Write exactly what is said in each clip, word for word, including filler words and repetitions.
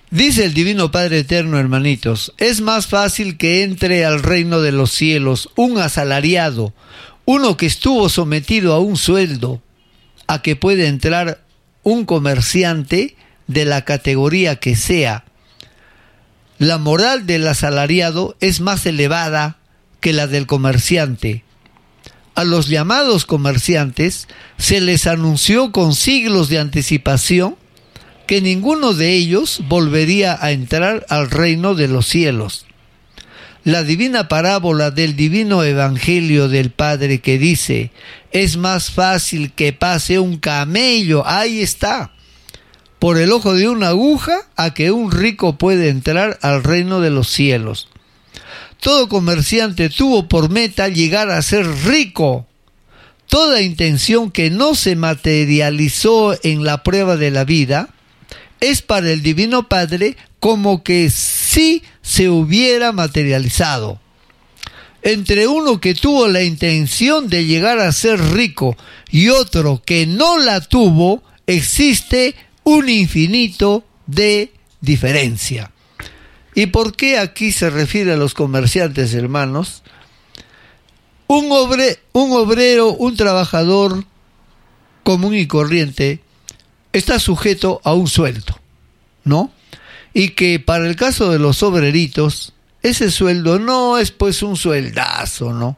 Dice el Divino Padre Eterno, hermanitos, es más fácil que entre al reino de los cielos un asalariado, uno que estuvo sometido a un sueldo, a que pueda entrar un comerciante de la categoría que sea. La moral del asalariado es más elevada que la del comerciante. A los llamados comerciantes se les anunció con siglos de anticipación que ninguno de ellos volvería a entrar al reino de los cielos. La divina parábola del divino evangelio del Padre que dice, es más fácil que pase un camello, ahí está, por el ojo de una aguja, a que un rico pueda entrar al reino de los cielos. Todo comerciante tuvo por meta llegar a ser rico. Toda intención que no se materializó en la prueba de la vida es para el Divino Padre como que sí se hubiera materializado. Entre uno que tuvo la intención de llegar a ser rico y otro que no la tuvo, existe un infinito de diferencia. ¿Y por qué aquí se refiere a los comerciantes, hermanos? Un, obre, un obrero, un trabajador común y corriente está sujeto a un sueldo, ¿no? Y que para el caso de los obreritos, ese sueldo no es pues un sueldazo, ¿no?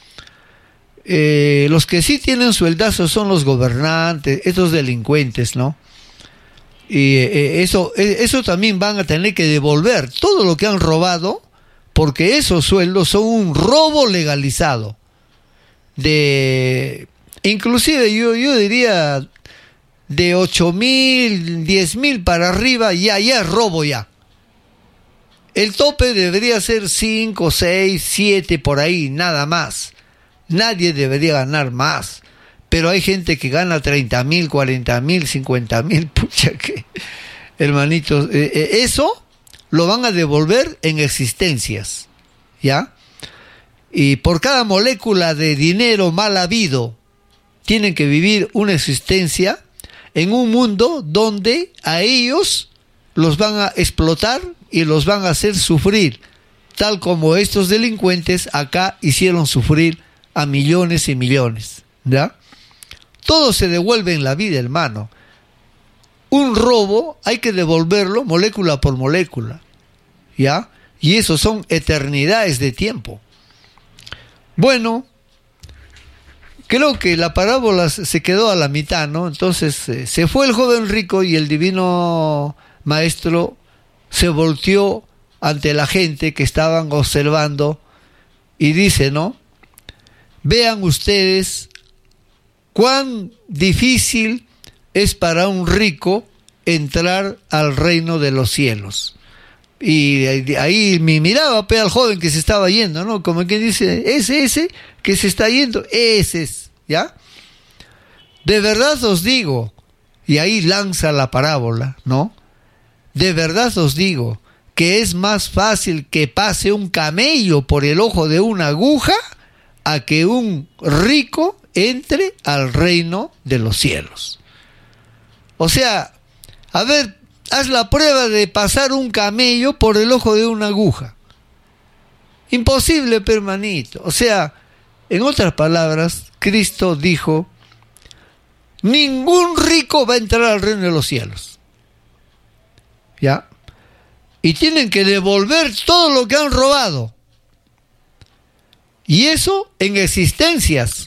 Eh, los que sí tienen sueldazos son los gobernantes, estos delincuentes, ¿no? Y eh, eso, eh, eso también van a tener que devolver todo lo que han robado, porque esos sueldos son un robo legalizado. De, inclusive yo, yo diría de ocho mil, diez mil para arriba, ya, ya es robo ya. El tope debería ser cinco, seis, siete por ahí, nada más. Nadie debería ganar más. Pero hay gente que gana treinta mil, cuarenta mil, cincuenta mil, pucha que, hermanitos, eh, eh, eso lo van a devolver en existencias, ¿ya? Y por cada molécula de dinero mal habido, tienen que vivir una existencia en un mundo donde a ellos los van a explotar y los van a hacer sufrir, tal como estos delincuentes acá hicieron sufrir a millones y millones, ¿ya? Todo se devuelve en la vida, hermano. Un robo hay que devolverlo molécula por molécula, ¿ya? Y eso son eternidades de tiempo. Bueno, creo que la parábola se quedó a la mitad, ¿no? Entonces eh, se fue el joven rico y el divino maestro se volteó ante la gente que estaban observando y dice, ¿no? Vean ustedes cuán difícil es para un rico entrar al reino de los cielos. Y ahí me miraba pe, al joven que se estaba yendo, ¿no? Como quien dice, ese, ese que se está yendo, ese es, ¿ya? De verdad os digo, y ahí lanza la parábola, ¿no? De verdad os digo que es más fácil que pase un camello por el ojo de una aguja a que un rico entre al reino de los cielos. O sea, a ver, haz la prueba de pasar un camello por el ojo de una aguja. Imposible, hermanito. O sea, en otras palabras, Cristo dijo, ningún rico va a entrar al reino de los cielos. ¿Ya? Y tienen que devolver todo lo que han robado. Y eso en existencias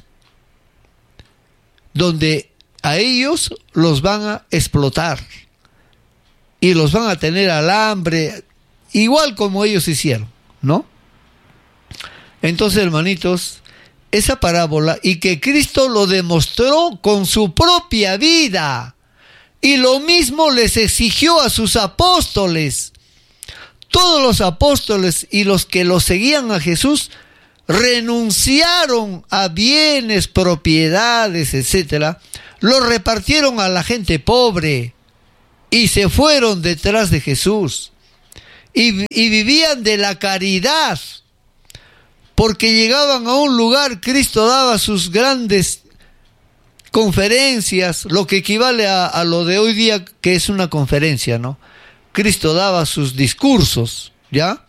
donde a ellos los van a explotar y los van a tener al hambre, igual como ellos hicieron, ¿no? Entonces, hermanitos, esa parábola, y que Cristo lo demostró con su propia vida, y lo mismo les exigió a sus apóstoles. Todos los apóstoles y los que lo seguían a Jesús renunciaron a bienes, propiedades, etcétera, los repartieron a la gente pobre y se fueron detrás de Jesús y, y vivían de la caridad, porque llegaban a un lugar, Cristo daba sus grandes conferencias, lo que equivale a, a lo de hoy día, que es una conferencia, ¿no? Cristo daba sus discursos, ¿ya?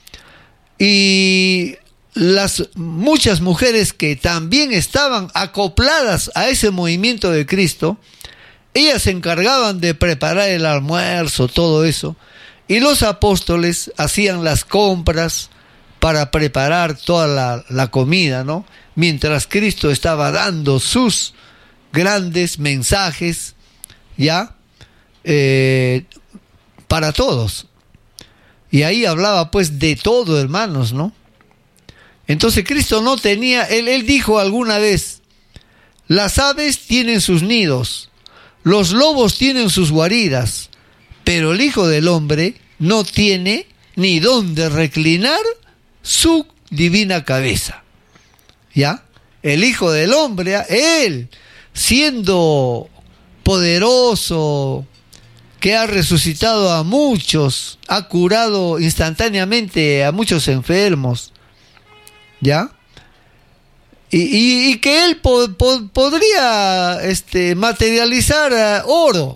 Y las muchas mujeres que también estaban acopladas a ese movimiento de Cristo, ellas se encargaban de preparar el almuerzo, todo eso, y los apóstoles hacían las compras para preparar toda la, la comida, ¿no? Mientras Cristo estaba dando sus grandes mensajes, ¿ya? Eh, para todos. Y ahí hablaba pues de todo, hermanos, ¿no? Entonces Cristo no tenía, él, él dijo alguna vez, las aves tienen sus nidos, los lobos tienen sus guaridas, pero el Hijo del Hombre no tiene ni dónde reclinar su divina cabeza. ¿Ya? El Hijo del Hombre, él, siendo poderoso, que ha resucitado a muchos, ha curado instantáneamente a muchos enfermos, ¿ya? Y, y, y que él po, po, podría este, materializar uh, oro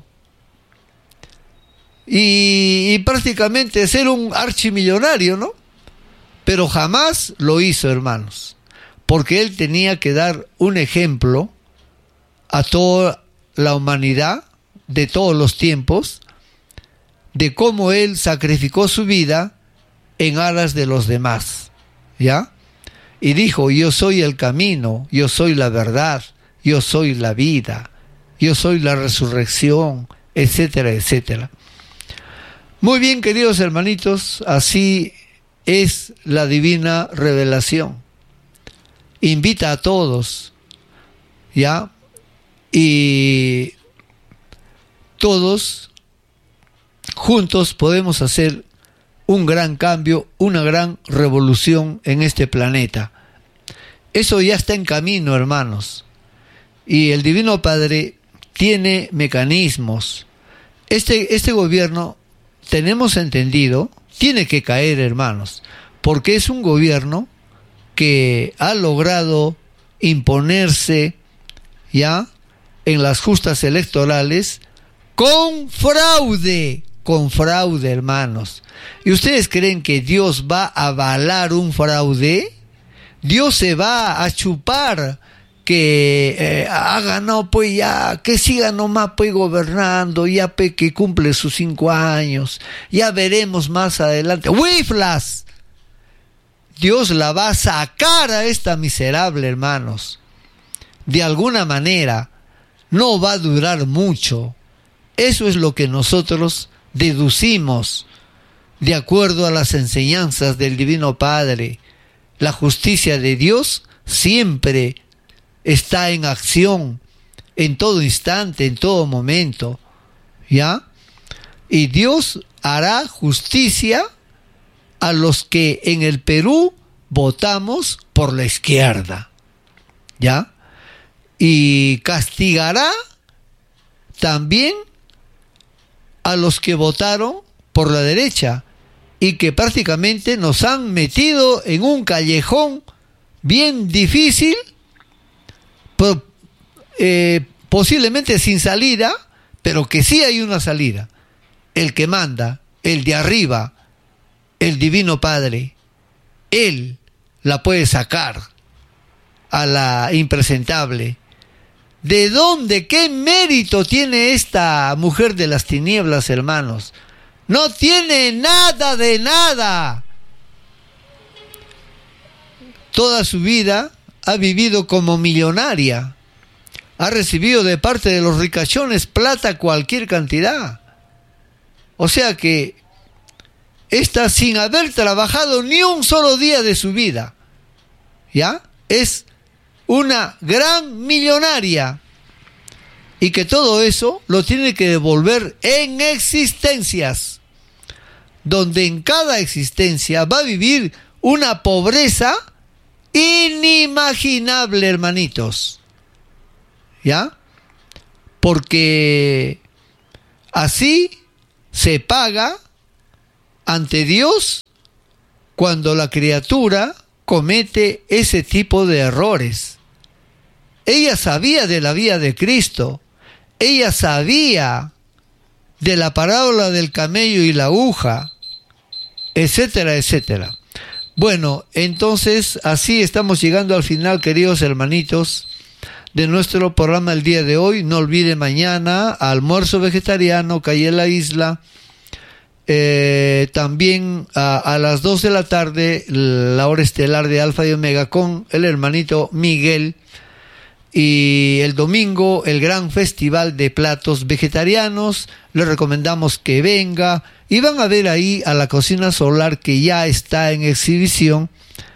y, y prácticamente ser un archimillonario, ¿no? Pero jamás lo hizo, hermanos, porque él tenía que dar un ejemplo a toda la humanidad de todos los tiempos, de cómo él sacrificó su vida en aras de los demás, ¿ya? Y dijo, yo soy el camino, yo soy la verdad, yo soy la vida, yo soy la resurrección, etcétera, etcétera. Muy bien, queridos hermanitos, así es la divina revelación. Invita a todos, ¿ya? Y todos juntos podemos hacer un gran cambio, una gran revolución en este planeta. Eso ya está en camino, hermanos. Y el Divino Padre tiene mecanismos. Este, este gobierno, tenemos entendido, tiene que caer, hermanos, porque es un gobierno que ha logrado imponerse ya en las justas electorales con fraude, con fraude, hermanos. ¿Y ustedes creen que Dios va a avalar un fraude? Dios se va a chupar que eh, ha ganado, pues ya, que siga nomás pues gobernando, ya pues que cumple sus cinco años, ya veremos más adelante. ¡Wiflas! Dios la va a sacar a esta miserable, hermanos. De alguna manera, no va a durar mucho. Eso es lo que nosotros deducimos de acuerdo a las enseñanzas del Divino Padre. La justicia de Dios siempre está en acción, en todo instante, en todo momento, ¿ya? Y Dios hará justicia a los que en el Perú votamos por la izquierda, ¿ya? Y castigará también a los que votaron por la derecha y que prácticamente nos han metido en un callejón bien difícil, pero, eh, posiblemente sin salida, pero que sí hay una salida. El que manda, el de arriba, el Divino Padre, Él la puede sacar a la impresentable. ¿De dónde? ¿Qué mérito tiene esta mujer de las tinieblas, hermanos? No tiene nada de nada. Toda su vida ha vivido como millonaria. Ha recibido de parte de los ricachones plata cualquier cantidad. O sea que esta, sin haber trabajado ni un solo día de su vida, ¿ya? Es una gran millonaria, y que todo eso lo tiene que devolver en existencias, donde en cada existencia va a vivir una pobreza inimaginable, hermanitos, ¿ya? Porque así se paga ante Dios cuando la criatura comete ese tipo de errores. Ella sabía de la vida de Cristo, ella sabía de la parábola del camello y la aguja, etcétera, etcétera. Bueno, entonces así estamos llegando al final, queridos hermanitos, de nuestro programa el día de hoy. No olviden mañana almuerzo vegetariano, calle La Isla. Eh, también a, a las dos de la tarde la hora estelar de Alfa y Omega con el hermanito Miguel. Y el domingo el gran festival de platos vegetarianos. Les recomendamos que venga y van a ver ahí a la cocina solar que ya está en exhibición.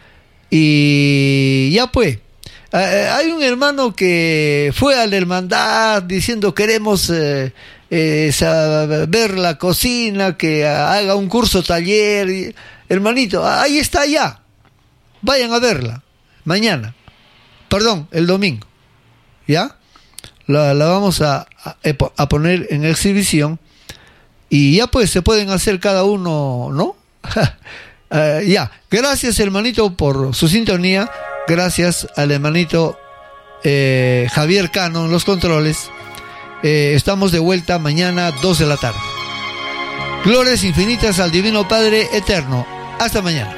Y ya pues, eh, hay un hermano que fue a la hermandad diciendo queremos eh, eh, ver la cocina, que haga un curso taller. Y, hermanito, ahí está ya, vayan a verla mañana, perdón, el domingo. ¿Ya? La, la vamos a, a, a poner en exhibición y ya pues se pueden hacer cada uno, ¿no? uh, ya, gracias hermanito por su sintonía, gracias al hermanito eh, Javier Cano en los controles. Eh, estamos de vuelta mañana dos de la tarde. Glorias infinitas al Divino Padre Eterno. Hasta mañana.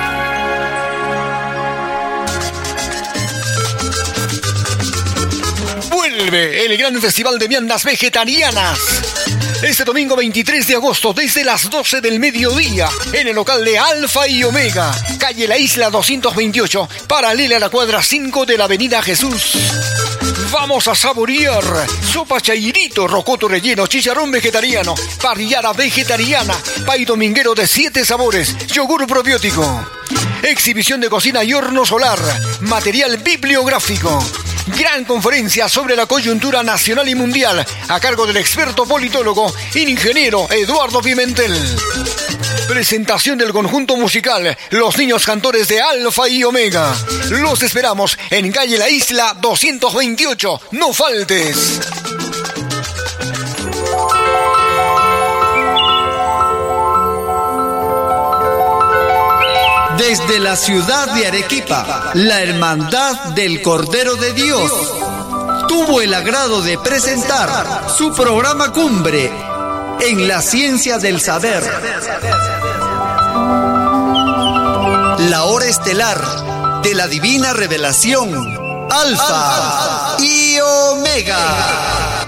Vuelve el gran festival de viandas vegetarianas. Este domingo veintitrés de agosto, desde las doce del mediodía, en el local de Alfa y Omega, calle La Isla doscientos veintiocho, paralela a la cuadra cinco de la avenida Jesús. Vamos a saborear sopa chairito, rocoto relleno, chicharrón vegetariano, parrillada vegetariana, pay dominguero de siete sabores, yogur probiótico, exhibición de cocina y horno solar, material bibliográfico. Gran conferencia sobre la coyuntura nacional y mundial a cargo del experto politólogo ingeniero Eduardo Pimentel. Presentación del conjunto musical Los Niños Cantores de Alfa y Omega. Los esperamos en calle La Isla doscientos veintiocho. No faltes. Desde la ciudad de Arequipa, la Hermandad del Cordero de Dios tuvo el agrado de presentar su programa cumbre en la ciencia del saber. La hora estelar de la divina revelación, Alfa y Omega.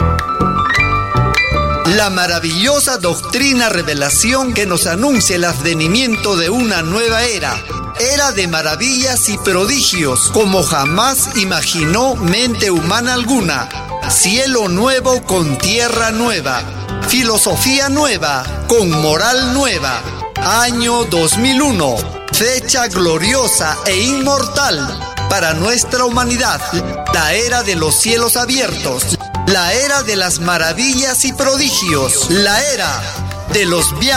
La maravillosa doctrina revelación que nos anuncia el advenimiento de una nueva era. Era de maravillas y prodigios, como jamás imaginó mente humana alguna. Cielo nuevo con tierra nueva. Filosofía nueva con moral nueva. Año dos mil uno. Fecha gloriosa e inmortal para nuestra humanidad. La era de los cielos abiertos. La era de las maravillas y prodigios. La era de los viajes.